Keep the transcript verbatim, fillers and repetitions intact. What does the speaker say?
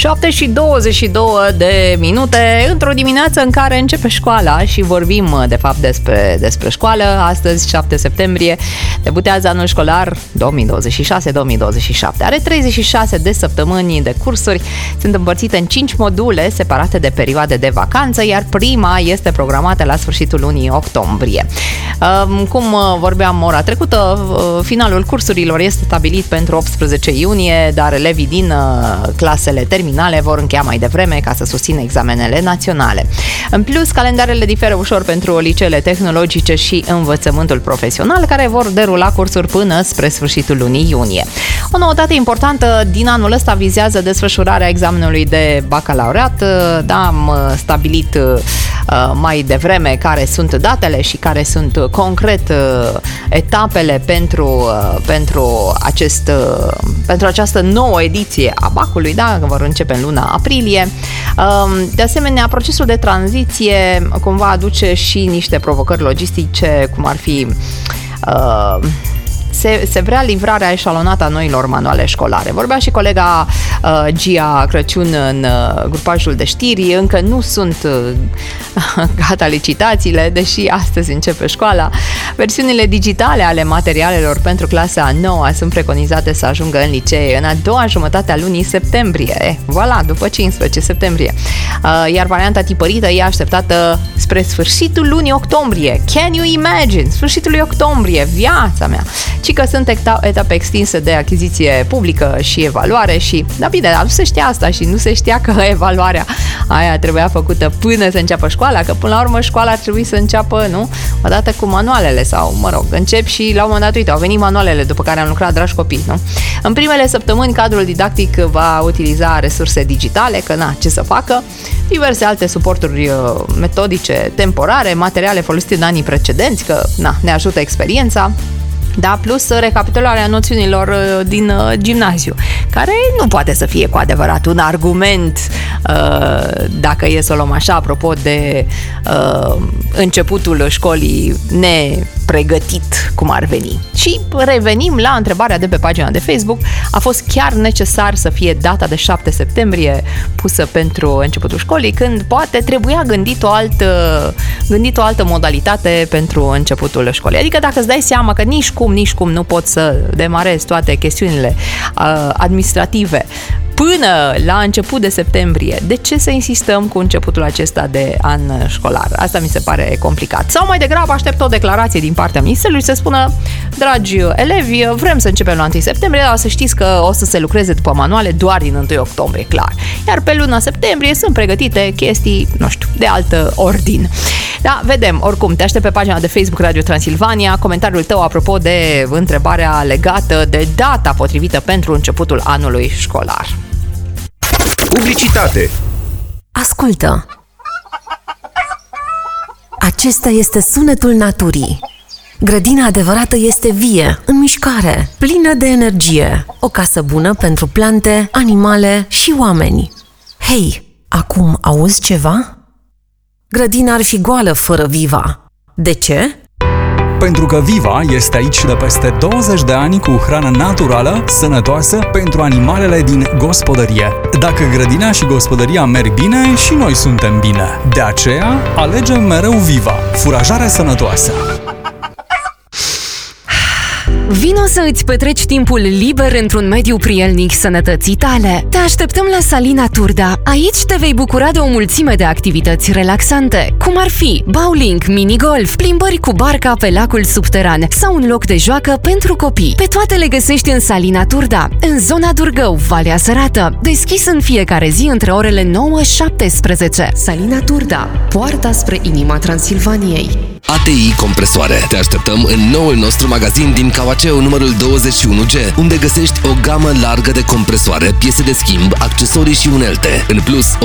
șapte și douăzeci și două de minute, într-o dimineață în care începe școala și vorbim de fapt despre, despre școală. Astăzi, șapte septembrie, debutează anul școlar două mii douăzeci și șase două mii douăzeci și șapte. Are treizeci și șase de săptămâni de cursuri, sunt împărțite în cinci module separate de perioade de vacanță, iar prima este programată la sfârșitul lunii octombrie. Cum vorbeam ora trecută, finalul cursurilor este stabilit pentru optsprezece iunie, dar elevii din clasele terminale vor încheia mai devreme ca să susțină examenele naționale. În plus, calendarele diferă ușor pentru liceele tehnologice și învățământul profesional, care vor derula cursuri până spre sfârșitul lunii iunie. O noutate importantă din anul ăsta vizează desfășurarea examenului de bacalaureat. Da, am stabilit mai devreme care sunt datele și care sunt concret etapele pentru, pentru, acest, pentru această nouă ediție a bacului, da, vor începe în luna aprilie. De asemenea, procesul de tranziție cumva aduce și niște provocări logistice, cum ar fi uh, Se, se vrea livrarea eșalonată a noilor manuale școlare. Vorbea și colega uh, Gia Crăciun în uh, grupajul de știri. Încă nu sunt uh, gata licitațiile, deși astăzi începe școala. Versiunile digitale ale materialelor pentru clasa a noua sunt preconizate să ajungă în licee în a doua jumătate a lunii septembrie. Eh, voilà, după cincisprezece septembrie. Uh, iar varianta tipărită e așteptată spre sfârșitul lunii octombrie. Can you imagine? Sfârșitul lui octombrie, viața mea! Și că sunt etape extinse de achiziție publică și evaluare și, da bine, dar nu se știa asta și nu se știa că evaluarea aia trebuia făcută până să înceapă școala, că până la urmă școala ar trebui să înceapă, nu? Odată cu manualele sau, mă rog, încep și la un moment dat, uite, au venit manualele după care am lucrat, dragi copii, nu? În primele săptămâni, cadrul didactic va utiliza resurse digitale, că na, ce să facă, diverse alte suporturi metodice temporare, materiale folosite în anii precedenți, că, na, ne ajută experiența. Da, plus recapitularea noțiunilor din uh, gimnaziu, care nu poate să fie cu adevărat un argument, uh, dacă e să o luăm așa, apropo de uh, începutul școlii nepregătit, cum ar veni. Și revenim la întrebarea de pe pagina de Facebook: a fost chiar necesar să fie data de șapte septembrie pusă pentru începutul școlii, când poate trebuia gândit o altă, gândit o altă modalitate pentru începutul școlii? Adică dacă îți dai seama că nici cum nici cum nu pot să demarez toate chestiunile uh, administrative până la început de septembrie, de ce să insistăm cu începutul acesta de an școlar? Asta mi se pare complicat. Sau mai degrabă aștept o declarație din partea ministerului să spună: dragi elevi, vrem să începem la întâi septembrie, dar să știți că o să se lucreze după manuale doar din întâi octombrie, clar. Iar pe luna septembrie sunt pregătite chestii, nu știu, de altă ordin. Da, vedem. Oricum, te aștept pe pagina de Facebook Radio Transilvania. Comentariul tău apropo de întrebarea legată de data potrivită pentru începutul anului școlar. Publicitate. Ascultă. Acesta este sunetul naturii. Grădina adevărată este vie, în mișcare, plină de energie. O casă bună pentru plante, animale și oameni. Hei, acum auzi ceva? Grădina ar fi goală fără Viva. De ce? Pentru că Viva este aici de peste douăzeci de ani cu hrană naturală, sănătoasă pentru animalele din gospodărie. Dacă grădina și gospodăria merg bine, și noi suntem bine. De aceea, alegem mereu Viva, furajare sănătoasă. Vino să îți petreci timpul liber într-un mediu prielnic sănătății tale. Te așteptăm la Salina Turda. Aici te vei bucura de o mulțime de activități relaxante, cum ar fi bowling, minigolf, plimbări cu barca pe lacul subteran sau un loc de joacă pentru copii. Pe toate le găsești în Salina Turda, în zona Durgău, Valea Sărată, deschis în fiecare zi între orele nouă și șaptesprezece. Salina Turda, poarta spre inima Transilvaniei. A T I Compresoare. Te așteptăm în noul nostru magazin din Cauaceu numărul douăzeci și unu G, unde găsești o gamă largă de compresoare, piese de schimb, accesorii și unelte. În plus,